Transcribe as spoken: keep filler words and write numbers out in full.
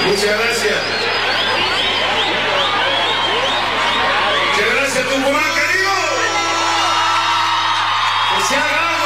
Muchas gracias. Muchas gracias, Tucumán, querido. Que se haga.